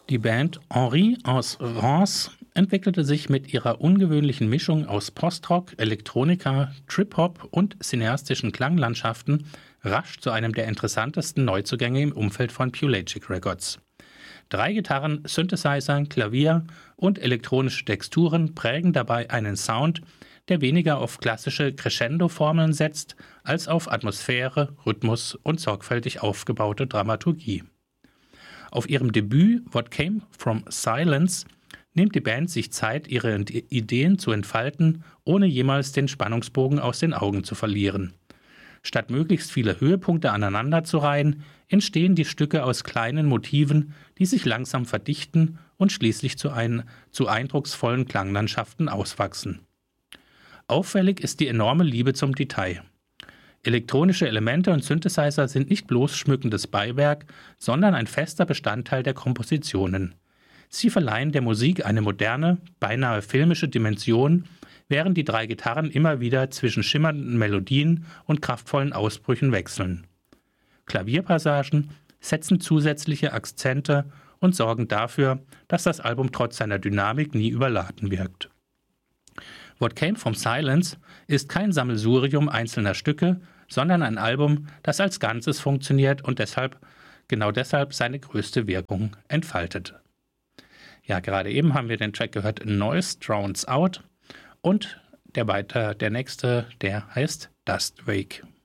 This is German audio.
Die Band Henri en Rance entwickelte sich mit ihrer ungewöhnlichen Mischung aus Postrock, Elektronika, Trip-Hop und cineastischen Klanglandschaften rasch zu einem der interessantesten Neuzugänge im Umfeld von Pulagic Records. 3 Gitarren, Synthesizer, Klavier und elektronische Texturen prägen dabei einen Sound, der weniger auf klassische Crescendo-Formeln setzt, als auf Atmosphäre, Rhythmus und sorgfältig aufgebaute Dramaturgie. Auf ihrem Debüt What Came From Silence nimmt die Band sich Zeit, ihre Ideen zu entfalten, ohne jemals den Spannungsbogen aus den Augen zu verlieren. Statt möglichst viele Höhepunkte aneinanderzureihen, entstehen die Stücke aus kleinen Motiven, die sich langsam verdichten und schließlich zu eindrucksvollen Klanglandschaften auswachsen. Auffällig ist die enorme Liebe zum Detail. Elektronische Elemente und Synthesizer sind nicht bloß schmückendes Beiwerk, sondern ein fester Bestandteil der Kompositionen. Sie verleihen der Musik eine moderne, beinahe filmische Dimension, während die 3 Gitarren immer wieder zwischen schimmernden Melodien und kraftvollen Ausbrüchen wechseln. Klavierpassagen setzen zusätzliche Akzente und sorgen dafür, dass das Album trotz seiner Dynamik nie überladen wirkt. What Came From Silence ist kein Sammelsurium einzelner Stücke, sondern ein Album, das als Ganzes funktioniert und genau deshalb seine größte Wirkung entfaltet. Ja, gerade eben haben wir den Track gehört, Noise Drowns Out, und der nächste, der heißt Dust Wake.